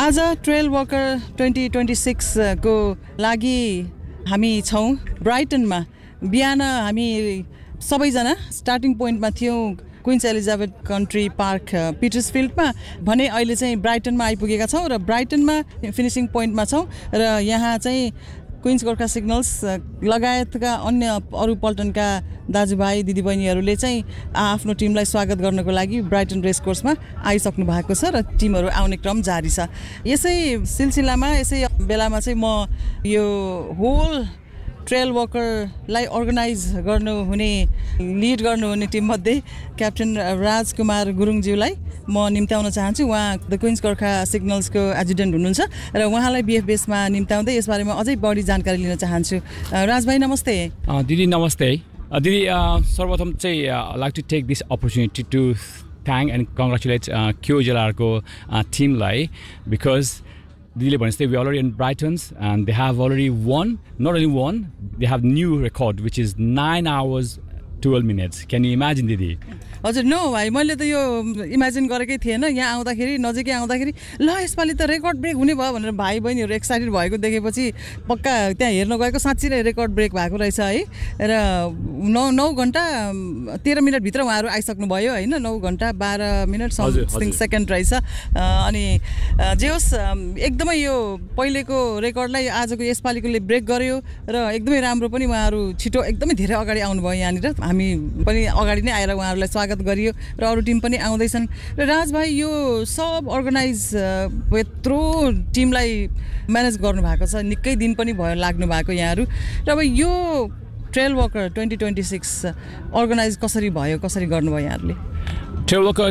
आज trail Walker 2026 को लागि हामी छौँ ब्राइटनमा। बिहान हामी सबैजना स्टार्टिङ पोइन्टमा थियौँ क्विन्स एलिजाबेथ कन्ट्री पार्क पिटर्सफिल्डमा भने अहिले चाहिँ ब्राइटनमा आइपुगेका छौँ र ब्राइटनमा फिनिसिङ पोइन्टमा छौँ र यहाँ चाहिँ क्विन्स गोर्खा सिग्नल्स लगायतका अन्य अरू पल्टनका दाजुभाइ दिदीबहिनीहरूले चाहिँ आफ्नो टिमलाई स्वागत गर्नको लागि ब्राइटन रेस कोर्समा आइसक्नु भएको छ र टिमहरू आउने क्रम जारी छ। यसै सिलसिलामा यसै बेलामा चाहिँ म यो होल ट्रेल वकरलाई अर्गनाइज गर्नुहुने लिड गर्नुहुने टिममध्ये क्याप्टेन राजकुमार गुरुङज्यूलाई म निम्त्याउन चाहन्छु। उहाँ द क्विन्स गोर्खा सिग्नल्सको एजुडेन्ट हुनुहुन्छ र उहाँलाई बिएफ बेसमा निम्त्याउँदै यसबारेमा अझै बढी जानकारी लिन चाहन्छु। राजभाइ नमस्ते। दिदी नमस्ते। दिदी सर्वप्रथम चाहिँ like to take this opportunity to thank and congratulate क्युजेलआरको टिमलाई बिकज दिदीले भने जस्तै we already in brightens and they have already won, not only won, they have new record which is 9 hours 12 minutes. Can you imagine दिदी? हजुर no भाइ, मैले त यो इमेजिन गरेकै थिएन। यहाँ आउँदाखेरि नजिकै आउँदाखेरि ल यसपालि त रेकर्ड ब्रेक हुने भयो भनेर भाइ बहिनीहरू एक्साइटेड भएको देखेपछि पक्का त्यहाँ हेर्न गएको साँच्चै नै रेकर्ड ब्रेक भएको रहेछ है। र 9 घन्टा 13 मिनटभित्र उहाँहरू आइसक्नु भयो होइन। 9 घन्टा 12 मिनट समथिङ सेकेन्ड रहेछ। अनि जे होस् एकदमै यो पहिलेको रेकर्डलाई आजको यसपालिकोले ब्रेक गर्यो र एकदमै राम्रो पनि उहाँहरू छिटो एकदमै धेरै अगाडि आउनुभयो यहाँनिर। हामी पनि अगाडि नै आएर उहाँहरूलाई स्वागत गरियो र अरू टिम पनि आउँदैछन्। र राज भाइ यो सब अर्गनाइज यत्रो टिमलाई म्यानेज गर्नुभएको छ, निकै दिन पनि भयो लाग्नु भएको यहाँहरू। र अब यो ट्रेल वकर 2026 अर्गनाइज कसरी भयो, कसरी गर्नुभयो यहाँहरूले? ट्रेल वकर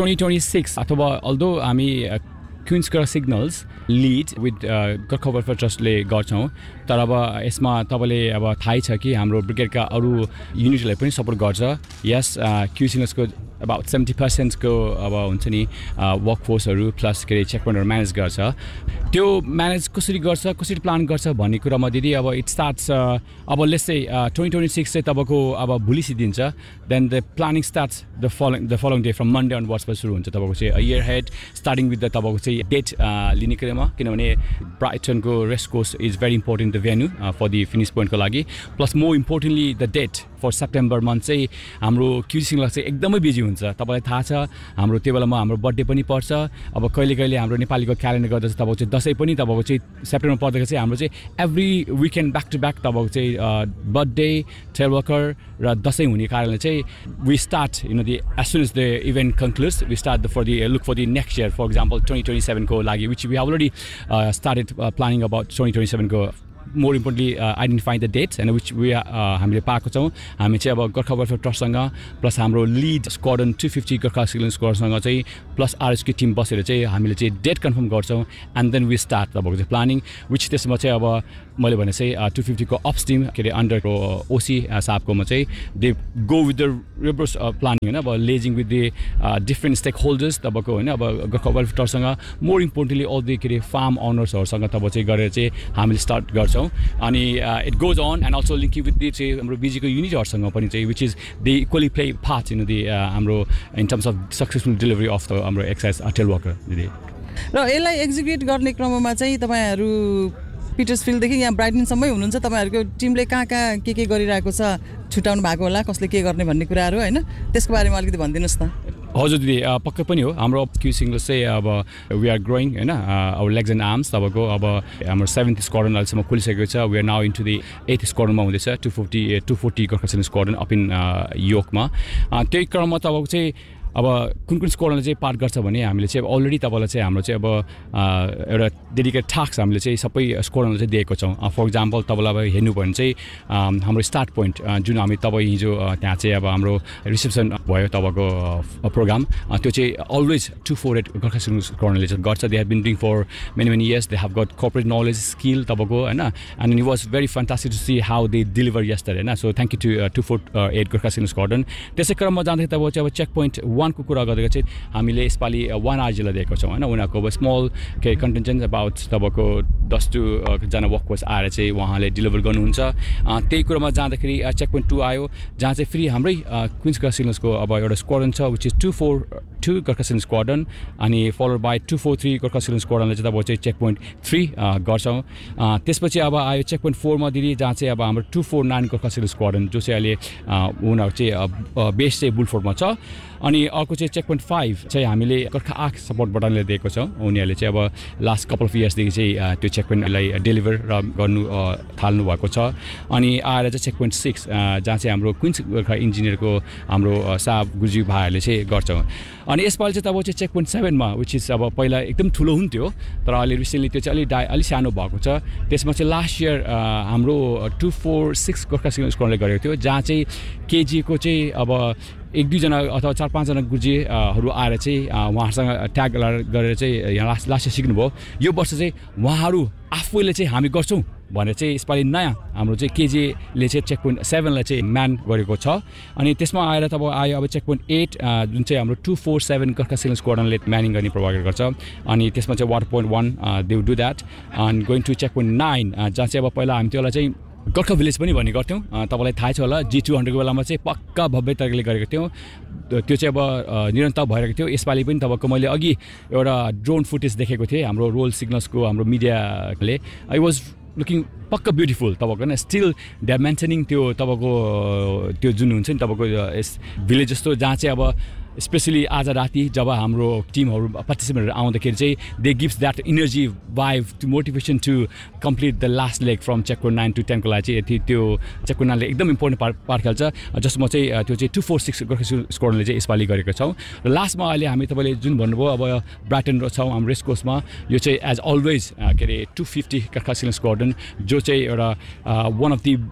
2026 अथवा अल्दो हामी Queens Gorkha signals lead with Gorkha welfare ट्रस्टले गर्छौँ, तर अब यसमा तपाईँले अब थाहै छ कि हाम्रो ब्रिगेडका अरू युनिटहरूले पनि सपोर्ट गर्छ। यस क्यु सिग्नल्सको अबाउट 70% को अब हुन्छ नि वर्क फोर्सहरू प्लस के अरे चेक पोइन्टहरू म्यानेज गर्छ। त्यो म्यानेज कसरी गर्छ, कसरी प्लान गर्छ भन्ने कुरामा दिदी अब इट स्टार्ट्स अब लेट्स से 2026 चाहिँ तपाईँको अब भोलिसिदिन्छ। Then the planning starts the following day from Monday अनवर्ड्सबाट सुरु हुन्छ तपाईँको चाहिँ year head starting with the तपाईँको चाहिँ डेट लिने क्रममा, किनभने ब्राइटनको race course is very important the venue for the finish पोइन्टको लागि। Plus more importantly the date for September month चाहिँ हाम्रो क्युसिङलाई चाहिँ एकदमै बिजी हुन्छ। तपाईँलाई थाहा छ हाम्रो त्यो बेलामा हाम्रो बर्थडे पनि पर्छ। अब कहिले कहिले हाम्रो नेपालीको क्यालेन्डर गर्दा चाहिँ तपाईँको चाहिँ दसैँ पनि तपाईँको चाहिँ सेप्टेम्बर पर्दाखेरि चाहिँ हाम्रो चाहिँ every weekend back to back तपाईँको चाहिँ बर्थडे ट्रेल वकर र दसैँ हुने कारणले चाहिँ we start the as soon as the event कन्क्लुड्स we start for the look for the next year for example 2027 को लागि which we have already started planning about 2027 को more importantly identifying the dates and which we हामीले पाएको छौँ। हामी चाहिँ अब Gorkha welfare ट्रस्टसँग plus हाम्रो लिड स्क्वाड्रन 250 गोर्खा सिग्नल स्क्वाडसँग चाहिँ प्लस आरएसको टिम बसेर चाहिँ हामीले चाहिँ डेट कन्फर्म गर्छौँ एन्ड देन वी स्टार्ट तपाईँको चाहिँ प्लानिङ विच त्यसमा चाहिँ अब मैले भने चाहिँ 250 को अप्स टिम के अरे अन्डरको ओसी साहबकोमा चाहिँ they go with the reverse planning होइन। अब लेजिङ with the different stake holders तपाईँको होइन। अब Gorkha welfare ट्रस्टसँग more importantly all the के अरे फार्म ओनर्सहरूसँग तपाईँ चाहिँ गरेर चाहिँ हामीले स्टार्ट गर्छौँ। अनि it goes on and also link with the चाहिँ हाम्रो बिजीको युनिटहरूसँग पनि चाहिँ which is they equally play part in the हाम्रो in terms of successful delivery of the हाम्रो एक्सर्साइज ट्रेल वकर दिदी। र यसलाई एक्जिक्युट गर्ने क्रममा चाहिँ तपाईँहरू पिटर्सफिल्डदेखि यहाँ ब्राइटनसम्मै हुनुहुन्छ। तपाईँहरूको टिमले कहाँ कहाँ के गरिरहेको छ छुट्याउनु भएको होला, कसले के गर्ने भन्ने कुराहरू होइन, त्यसको बारेमा अलिकति भनिदिनुहोस् न। हजुर दिदी पक्कै पनि हो। हाम्रो क्यु सिग्नल्स चाहिँ अब वी आर ग्रोइङ होइन। अब लेग्स एन्ड आर्म्स तपाईँको अब हाम्रो 7th स्क्वाड्रन अहिलेसम्म खोलिसकेको छ। We are now into the 8th स्क्वाड्रनमा हुँदैछ 240 Gorkha signal squadron up in योकमा। त्यही क्रममा तपाईँको चाहिँ अब कुन कुन स्क्वाडले चाहिँ पार्ट गर्छ भने हामीले चाहिँ अलरेडी तपाईँलाई चाहिँ हाम्रो चाहिँ अब एउटा डेडिकेट टास्क हामीले चाहिँ सबै स्क्वाडलाई चाहिँ दिएको छौँ। फर इक्जाम्पल तपाईँलाई अब हेर्नुभयो भने चाहिँ हाम्रो स्टार्ट पोइन्ट जुन हामी तपाईँ हिजो त्यहाँ चाहिँ अब हाम्रो रिसेप्सन भयो तपाईँको प्रोग्राम, त्यो चाहिँ अलवेज 248 गोर्खा सिग्नल स्क्वाडले चाहिँ गर्छ। They have been doing for many years, they have got corporate knowledge skill तपाईँको होइन। And it was very fantastic to see how they deliver यस्टर होइन। So thank you to 248 Gorkha signal squadron. त्यसै क्रममा जाँदाखेरि तपाईँ चाहिँ अब चेक पोइन्ट 1 को कुरा गर्दा चाहिँ हामीले यसपालि 1 RGलाई दिएको छौँ हैन उनीहरूको अब स्मल के कन्टेन्जेन्ट अबाउट तपाईँको 10 to जना वर्कफोर्स आएर चाहिँ उहाँले डेलिभर गर्नुहुन्छ त्यही कुरामा जाँदाखेरि चेक पोइन्ट 2 आयो जहाँ चाहिँ फेरि हाम्रै क्विन्स गोर्खा सिग्नल्सको अब एउटा स्क्वाड्रन छ which is 242 Gorkha signal squadron अनि फलोड बाई 243 गोर्खा सिग्नल स्क्वाड्रनले चाहिँ तपाईँ चाहिँ चेक पोइन्ट 3 गर्छौँ त्यसपछि अब आयो चेक पोइन्ट 4 मा दिदी जहाँ चाहिँ अब हाम्रो 249 गोर्खा सिग्नल स्क्वाड्रन जो चाहिँ अहिले उनीहरू चाहिँ बेस चाहिँ बुलफोर्डमा छ अनि अर्को चाहिँ चेक पोइन्ट 5 चाहिँ हामीले गोर्खा आर्क सपोर्ट बटनले दिएको छौँ उनीहरूले चाहिँ अब लास्ट कपल अफ इयर्सदेखि चाहिँ त्यो चेक पोइन्टलाई डेलिभर र गर्नु थाल्नु भएको छ अनि आएर चाहिँ चेक पोइन्ट 6 जहाँ चाहिँ हाम्रो क्विन्स गोर्खा इन्जिनियरको हाम्रो साहब गुरुजी भाइहरूले चाहिँ गर्छौँ अनि यसपालि चाहिँ तपाईँ चाहिँ चेक पोइन्ट 7 मा विच इज अब पहिला एकदम ठुलो हुन्थ्यो तर अहिले रिसेन्टली त्यो चाहिँ अलिक सानो भएको छ त्यसमा चाहिँ लास्ट इयर हाम्रो 246 गोर्खा सिग्नल स्क्वाड्रनले गरेको थियो जहाँ चाहिँ केजीको चाहिँ अब 1-2 जना अथवा 4-5 जना गुरुजीहरू आएर चाहिँ उहाँहरूसँग ट्याग गरेर चाहिँ यहाँ लास्ट सिक्नुभयो यो वर्ष चाहिँ उहाँहरू आफैले चाहिँ हामी गर्छौँ भनेर चाहिँ यसपालि नयाँ हाम्रो चाहिँ केजीले चाहिँ चेक पोइन्ट 7 लाई चाहिँ म्यान गरेको छ अनि त्यसमा आएर तब आयो अब चेक पोइन्ट 8 जुन चाहिँ हाम्रो 247 गोर्खा सिग्नल स्क्वाड्रनले म्यानिङ गर्ने प्रोभाइड गर्छ अनि त्यसमा चाहिँ water point 1 they do that and going to check point 9 जहाँ चाहिँ अब पहिला हामी त्यसलाई चाहिँ गोर्खा भिलेज पनि भन्ने गर्थ्यौँ तपाईँलाई थाहै छ होला G200 को बेलामा चाहिँ पक्का भव्य तरिकाले गरेको थियौँ त्यो चाहिँ अब निरन्तर भइरहेको थियो यसपालि पनि तपाईँको मैले अघि एउटा ड्रोन फुटेज देखेको थिएँ हाम्रो रोल सिग्नल्सको हाम्रो मिडियाले आई वाज लुकिङ पक्का ब्युटिफुल तपाईँको होइन स्टिल दे आर मेन्टेनिङ त्यो तपाईँको त्यो जुन हुन्छ नि तपाईँको यस भिलेज जस्तो जहाँ चाहिँ अब स्पेसली आज राति जब हाम्रो टिमहरू पार्टिसिपेन्टहरू आउँदाखेरि चाहिँ they gives that energy वाइभ to motivation to complete the last leg from check point 9 to 10 को लागि चाहिँ त्यो चेक पोइन्ट 9 ले एकदम इम्पोर्टेन्ट पार्ट खेल्छ जसमा चाहिँ त्यो चाहिँ 246 गोर्खा स्क्वाड्रनले चाहिँ यसपालि गरेको छौँ र लास्टमा अहिले हामी तपाईँले जुन भन्नुभयो अब ब्राइटन छौँ हाम्रो रेस कोर्समा यो चाहिँ एज अलवेज के अरे 250 गोर्खा सिग्नल स्क्वाड्रन जो चाहिँ एउटा वान अफ दि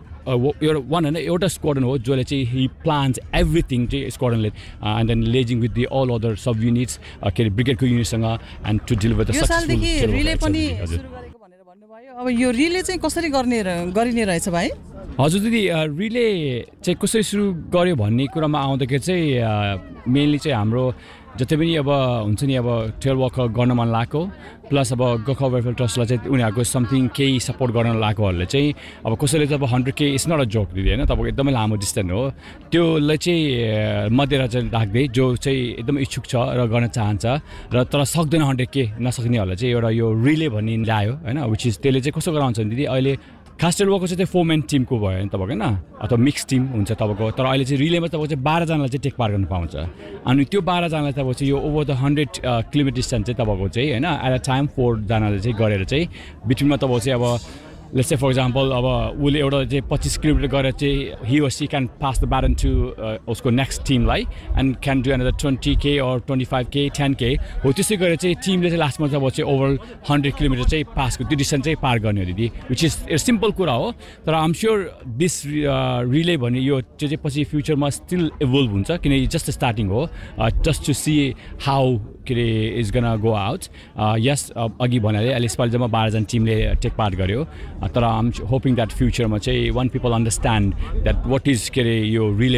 एउटा स्क्वाड्रन हो जसले चाहिँ हि प्लान्स एभ्रिथिङ चाहिँ स्क्वाड्रनले and then लेजिङ with the all other sub units के अरे ब्रिगेडको युनिटसँग and to deliver the successful relay पनि सुरु गरेको भनेर भन्नुभयो अब यो रिले चाहिँ कसरी गरिने रहेछ भाइ हजुर दिदी रिले चाहिँ कसरी सुरु गर्यो भन्ने कुरामा आउँदाखेरि चाहिँ मेनली चाहिँ हाम्रो जति पनि अब हुन्छ नि अब ट्रेल वक गर्न मन लागेको प्लस अब गोर्खा वेलफेयर ट्रस्टलाई चाहिँ उनीहरूको समथिङ केही सपोर्ट गर्न लागेकोहरूले चाहिँ अब कसैले चाहिँ अब 100K it's not a joke दिदी होइन तपाईँको एकदमै लामो डिस्टेन्स हो त्योलाई चाहिँ मध्यनजर राख्दै जो चाहिँ एकदमै इच्छुक छ र गर्न चाहन्छ र तर सक्दैन 100K नसक्नेहरूलाई चाहिँ एउटा यो रिले भन्ने ल्यायो होइन विच इज त्यसले चाहिँ कसो गराउँछ भने दिदी अहिले खास ट्रेल वकको चाहिँ 4 man टिमको भयो होइन तपाईँको होइन अथवा मिक्स टिम हुन्छ तपाईँको तर अहिले चाहिँ रिलेमा तपाईँको चाहिँ 12 जनालाई चाहिँ टेक पार गर्न पाउँछ अनि त्यो 12 जनालाई तपाईँको चाहिँ यो ओभर द 100 किलोमिटर डिस्टेन्स चाहिँ तपाईँको चाहिँ होइन एट अ टाइम 4 जनाले चाहिँ गरेर चाहिँ बिट्विनमा तपाईँको चाहिँ अब लेट्स से फर एक्जाम्पल अब उसले एउटा चाहिँ 25 किलोमिटर गरेर चाहिँ he were C can pass the baton to उसको नेक्स्ट टिमलाई and can do another 20K or 25K 10K हो त्यसै गरेर चाहिँ टिमले चाहिँ लास्टमा चाहिँ अब चाहिँ ओभर 100 किलोमिटर चाहिँ पासको त्यो डिस्टेन्स चाहिँ पार गर्ने हो दिदी विच इज सिम्पल कुरा हो तर आइम स्योर दिस रिले भन्ने यो चाहिँ पछि फ्युचरमा स्टिल इभोल्भ हुन्छ किनकि जस्ट स्टार्टिङ हो जस्ट टु सी हाउ के अरे इज गन गो आउट यस अघि भन्नाले अहिले यसपालि जम्मा 12 जना टिमले टेक पार्ट गर्यो तर आइम होपिङ द्याट फ्युचरमा चाहिँ one people understand that what is के अरे यो रिले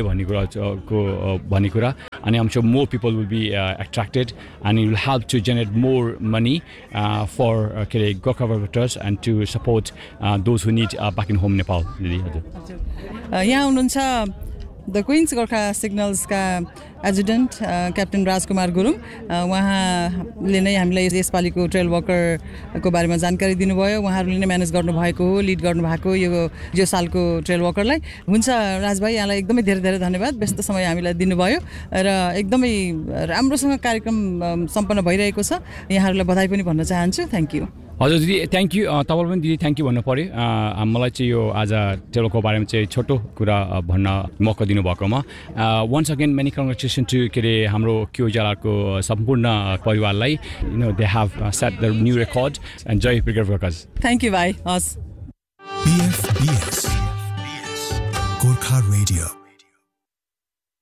भन्ने कुरा अनि I'm sure more people will be attracted and will help to generate more money for के अरे Gorkha workers and to support those who need back in home Nepal दिदी हजुर यहाँ हुनुहुन्छ द क्विन्स गोर्खा सिग्नल्सका एजुडेन्ट क्याप्टन राजकुमार गुरुङ उहाँले नै हामीलाई यसपालिको ट्रेल वकरको बारेमा जानकारी दिनुभयो उहाँहरूले नै म्यानेज गर्नुभएको हो लिड गर्नुभएको यो सालको ट्रेल वकरलाई हुन्छ राजभाइ यहाँलाई एकदमै धेरै धेरै धन्यवाद व्यस्त समय हामीलाई दिनुभयो र एकदमै राम्रोसँग कार्यक्रम सम्पन्न भइरहेको छ यहाँहरूलाई बधाई पनि भन्न चाहन्छु थ्याङ्क यू हजुर दिदी थ्याङ्क यू तपाईँलाई पनि दिदी थ्याङ्क यू भन्नु पऱ्यो मलाई चाहिँ यो आज ट्रेलको बारेमा चाहिँ छोटो कुरा भन्न मौका दिनुभएकोमा once again many congratulation to के अरे हाम्रो क्युजालाको सम्पूर्ण परिवारलाई you know they have set the new record and Jay brigade workers thank you भाइ हस् PFBS गोर्खा रेडियो